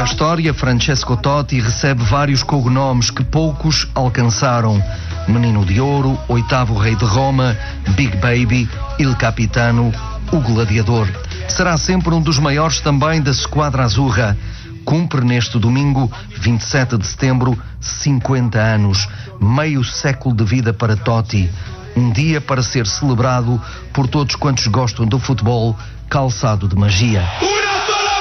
Para a história, Francesco Totti recebe vários cognomes que poucos alcançaram. Menino de Ouro, Oitavo Rei de Roma, Big Baby, Il Capitano, o Gladiador. Será sempre um dos maiores também da Squadra Azzurra. Cumpre neste domingo, 27 de setembro, 50 anos. Meio século de vida para Totti. Um dia para ser celebrado por todos quantos gostam do futebol calçado de magia.